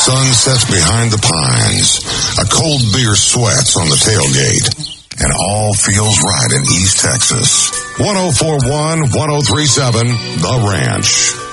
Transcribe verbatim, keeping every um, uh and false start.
sun sets behind the pines. A cold beer sweats on the tailgate. And all feels right in East Texas. one oh four point one, one oh three point seven, The Ranch.